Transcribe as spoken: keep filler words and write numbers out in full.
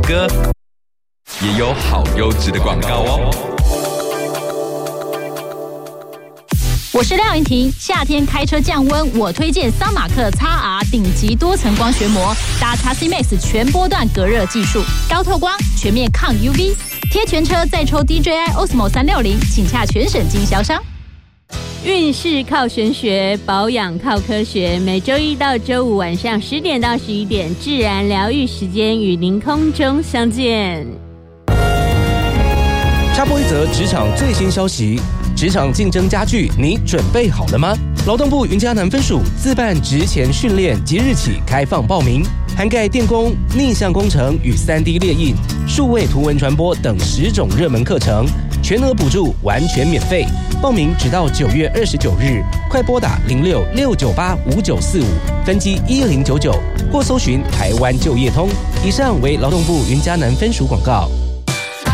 歌，也有好优质的广告哦。 我是廖云婷，夏天开车降温，我推荐桑马克 X R 顶级多层光学膜，搭 X C Max 全波段隔热技术，高透光，全面抗 U V， 贴全车再抽 D J I Osmo 三六零，请洽全省经销商。 运势靠玄学，保养靠科学。每周一到周五晚上十点到十一点，自然疗愈时间与您空中相见。 插播一则职场最新消息：职场竞争加剧，你准备好了吗？劳动部云嘉南分署自办职前训练即日起开放报名，涵盖电工、逆向工程与 三 D 列印、数位图文传播等十种热门课程，全额补助，完全免费。报名直到九月二十九日，快拨打零六六九八五九四五分机一零九九，或搜寻台湾就业通。以上为劳动部云嘉南分署广告。